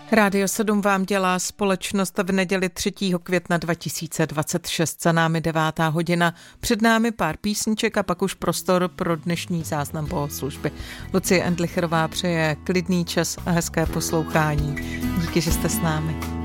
Rádio 7 vám dělá společnost v neděli 3. května 2026. Za námi 9. hodina, před námi pár písniček a pak už prostor pro dnešní záznam bohoslužby. Lucie Endlicherová přeje klidný čas a hezké poslouchání. Díky, že jste s námi.